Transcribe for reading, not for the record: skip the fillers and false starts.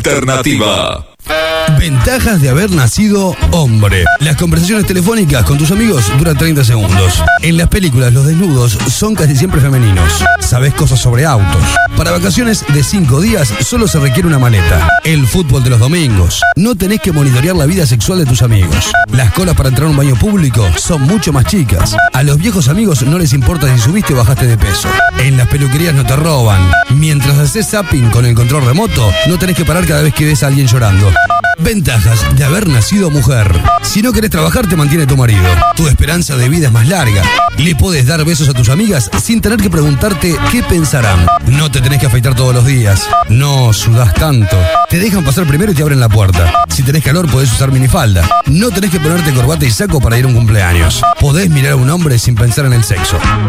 Alternativa. Ventajas de haber nacido hombre. Las conversaciones telefónicas con tus amigos duran 30 segundos. En las películas los desnudos son casi siempre femeninos. Sabés cosas sobre autos. Para vacaciones de 5 días solo se requiere una maleta. El fútbol de los domingos. No tenés que monitorear la vida sexual de tus amigos. Las colas para entrar a un baño público son mucho más chicas. A los viejos amigos no les importa si subiste o bajaste de peso. En las peluquerías no te roban. Mientras haces zapping con el control remoto, no tenés que parar cada vez que ves a alguien llorando. Ventajas de haber nacido mujer. Si no querés trabajar, te mantiene tu marido. Tu esperanza de vida es más larga. Le podés dar besos a tus amigas sin tener que preguntarte qué pensarán. No te tenés que afeitar todos los días. No sudás tanto. Te dejan pasar primero y te abren la puerta. Si tenés calor, podés usar minifalda. No tenés que ponerte corbata y saco para ir a un cumpleaños. Podés mirar a un hombre sin pensar en el sexo.